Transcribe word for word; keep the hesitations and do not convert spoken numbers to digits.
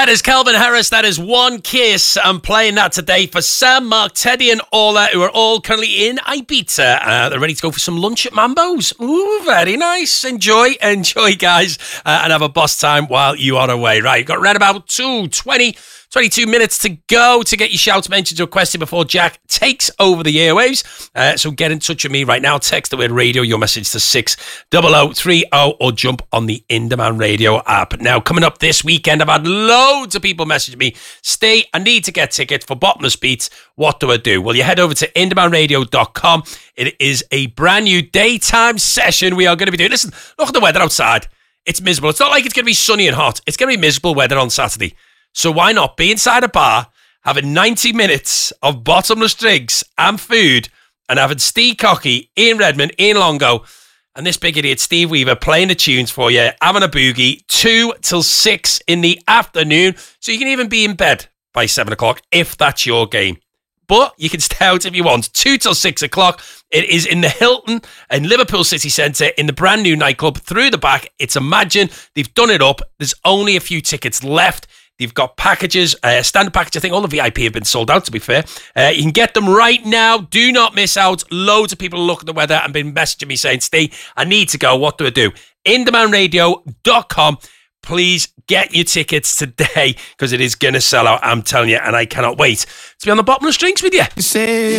That is Calvin Harris. That is One Kiss. I'm playing that today for Sam, Mark, Teddy and Ola, who are all currently in Ibiza. Uh, they're ready to go for some lunch at Mambo's. Ooh, very nice. Enjoy, enjoy, guys, uh, and have a boss time while you are away. Right, you've got around about two, twenty, twenty-two minutes to go to get your shouts mentioned or requested before Jack takes over the airwaves. Uh, so get in touch with me right now. Text the word radio, your message to six zero zero three zero, or jump on the In Demand Radio app. Now, coming up this weekend, I've had loads of people message me. Stay, I need to get tickets for Bottomless Beats. What do I do? Well, you head over to in demand radio dot com. It is a brand new daytime session we are going to be doing. Listen, look at the weather outside. It's miserable. It's not like it's going to be sunny and hot. It's going to be miserable weather on Saturday. So why not be inside a bar, having ninety minutes of bottomless drinks and food, and having Steve Cocky, Ian Redmond, Ian Longo, and this big idiot Steve Weaver playing the tunes for you, having a boogie, two till six in the afternoon. So you can even be in bed by seven o'clock if that's your game. But you can stay out if you want. Two till six o'clock. It is in the Hilton in Liverpool City Centre in the brand new nightclub through the back. It's Imagine. They've done it up. There's only a few tickets left. They've got packages, uh, standard package. I think all the V I P have been sold out, to be fair. Uh, you can get them right now. Do not miss out. Loads of people look at the weather and been messaging me saying, Steve, I need to go. What do I do? in demand radio dot com. Please get your tickets today because it is going to sell out, I'm telling you, and I cannot wait to be on the Bottomless Drinks with you.